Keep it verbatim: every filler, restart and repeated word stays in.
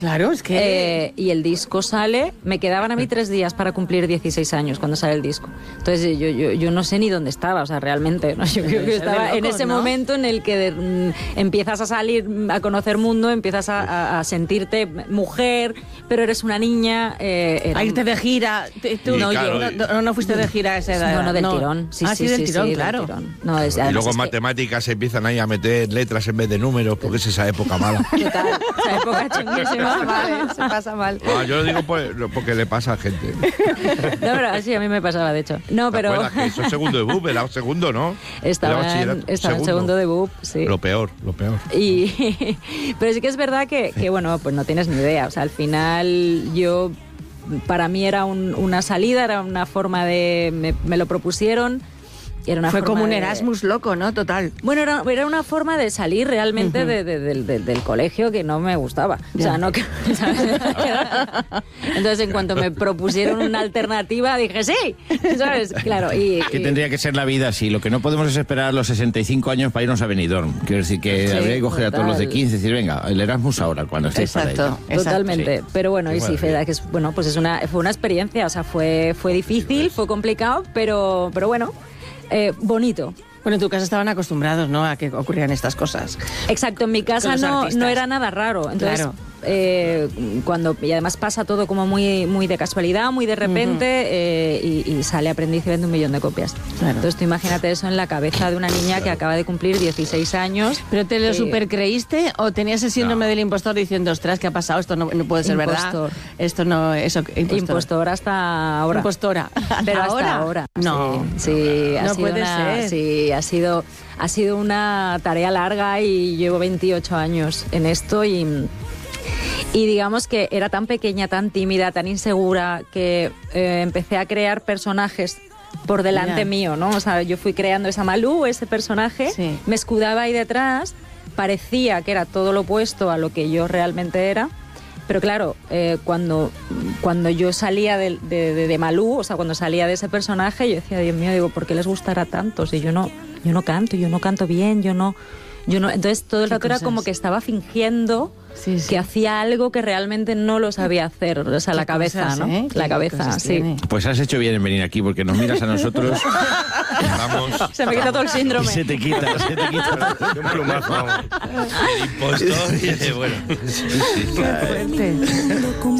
Claro, es que... Eh, y el disco sale, me quedaban a mí tres días para cumplir dieciséis años cuando sale el disco. Entonces yo, yo, yo no sé ni dónde estaba, o sea, realmente, ¿no? Yo creo que estaba loco, en ese ¿no? momento en el que de, mm, empiezas a salir, a conocer mundo, empiezas a, a, a sentirte mujer, pero eres una niña. Eh, era... A irte de gira. Tú no, claro, no, no, no fuiste de gira a esa edad. No, no, del no. tirón. Sí, ah, sí, sí, del sí, tirón, sí, claro. Del tirón. No, es, y luego en es matemáticas se empiezan ahí a meter letras en vez de números, porque es esa época mala. Total, esa época chunguísima. Se pasa mal. Ah, yo lo digo por, porque le pasa a gente. No, pero sí, a mí me pasaba, de hecho. No, ¿Te pero... acuerdas que eso es segundo de B U P? Era segundo, ¿no? Estaba, Era en, estaba en segundo de B U P, sí. Lo peor, lo peor. Y, pero sí que es verdad que, que, bueno, pues no tienes ni idea. O sea, al final yo... Para mí era un, una salida, era una forma de... Me, me lo propusieron... Era una Fue como un de... Erasmus loco, ¿no? Total. Bueno, era, era una forma de salir realmente uh-huh. de, de, de, de, del colegio que no me gustaba. Ya. O sea, no que... Entonces, en cuanto me propusieron una alternativa, dije, sí, ¿sabes? Claro. Y, ¿Qué y... tendría que ser la vida así? Lo que no podemos es esperar a los sesenta y cinco años para irnos a Benidorm. Quiero decir que sí, habría que coger total. a todos los de quince y decir, venga, el Erasmus ahora, cuando estéis para ello. Totalmente. Sí. Pero bueno, Qué y sí, Feda, que es, bueno, pues es una, fue una experiencia, o sea, fue, fue difícil, fue complicado, pero, pero bueno... Eh, bonito. Bueno, en tu casa estaban acostumbrados, ¿no?, a que ocurrieran estas cosas. Exacto, en mi casa no, no era nada raro. Entonces, claro. eh, cuando y además pasa todo como muy, muy de casualidad, muy de repente, uh-huh. eh, y, y sale Aprendiz y vende un millón de copias. Claro. Entonces, tú imagínate eso en la cabeza de una niña claro. que acaba de cumplir dieciséis años. ¿Pero te lo que... super creíste o tenías el síndrome no. del impostor diciendo, ostras, ¿qué ha pasado? Esto no, no puede ser impostor. verdad. Esto no, eso. Impostor, impostor hasta ahora. Impostora. Pero hasta ahora. ahora. No. Sí, sí ha no sido puede una, ser. Sí, ha sido, ha sido una tarea larga y llevo veintiocho años en esto y... Y digamos que era tan pequeña, tan tímida, tan insegura, que eh, empecé a crear personajes por delante yeah. mío, ¿no? O sea, yo fui creando esa Malú, ese personaje, sí. me escudaba ahí detrás, parecía que era todo lo opuesto a lo que yo realmente era, pero claro, eh, cuando, cuando yo salía de, de, de, de Malú, o sea, cuando salía de ese personaje, yo decía, Dios mío, digo, ¿por qué les gustará tanto? Si yo no, yo no canto, yo no canto bien, yo no... Yo no, entonces todo el rato era como que estaba fingiendo sí, sí. que hacía algo que realmente no lo sabía hacer, o sea, la cabeza, cosas, ¿no? ¿eh? La cabeza, sí. Tiene? Pues has hecho bien en venir aquí porque nos miras a nosotros. Vamos. Se me quita todo el síndrome. Y se te quita, se te quita. Un plumazo. El impostor y bueno. Qué fuerte.